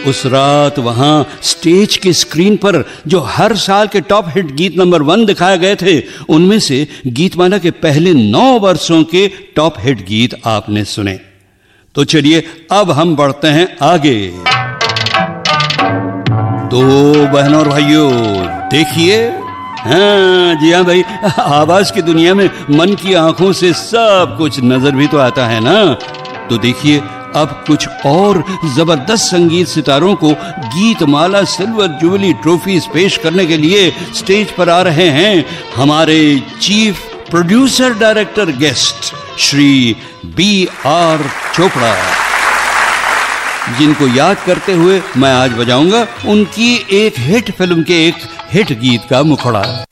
उस रात वहां स्टेज के स्क्रीन पर जो हर साल के टॉप हिट गीत नंबर 1 दिखाए गए थे, उनमें से गीतमाला के पहले 9 वर्षों के टॉप हिट गीत आपने सुने। तो चलिए अब हम बढ़ते हैं आगे। तो बहनों और भाइयों, देखिए, हाँ जी हाँ भाई, आवाज की दुनिया में मन की आंखों से सब कुछ नजर भी तो आता है ना। तो देखिए, अब कुछ और जबरदस्त संगीत सितारों को गीतमाला सिल्वर जुबली ट्रॉफीज पेश करने के लिए स्टेज पर आ रहे हैं हमारे chief producer director guest Shri B.R. Chopra, जिनको याद करते हुए मैं आज बजाऊंगा उनकी एक हिट फिल्म के एक हिट गीत का मुखड़ा।